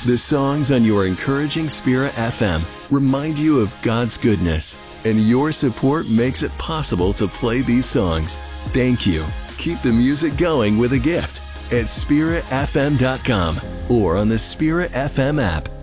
The songs on your encouraging Spirit FM remind you of God's goodness, and your support makes it possible to play these songs. Thank you. Keep the music going with a gift at spiritfm.com or on the Spirit FM app.